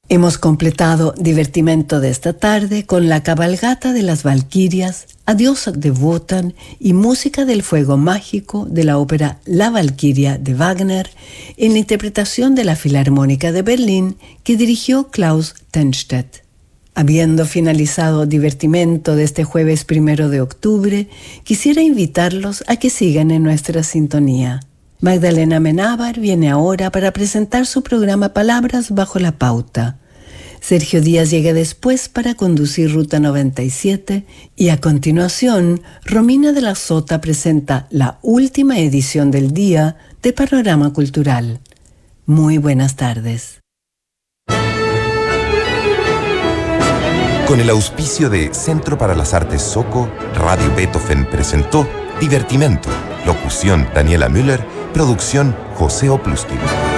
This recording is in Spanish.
Hemos completado Divertimento de esta tarde con la cabalgata de las Valquirias, Adiós de Wotan y música del fuego mágico de la ópera La Valquiria de Wagner en la interpretación de la Filarmónica de Berlín que dirigió Klaus Tennstedt. Habiendo finalizado Divertimento de este jueves 1 de octubre, quisiera invitarlos a que sigan en nuestra sintonía. Magdalena Menábar viene ahora para presentar su programa Palabras bajo la pauta. Sergio Díaz llega después para conducir Ruta 97 y a continuación Romina de la Sota presenta la última edición del día de Panorama Cultural. Muy buenas tardes. Con el auspicio de Centro para las Artes Soco, Radio Beethoven presentó Divertimento. Locución Daniela Müller, producción José Opluskin.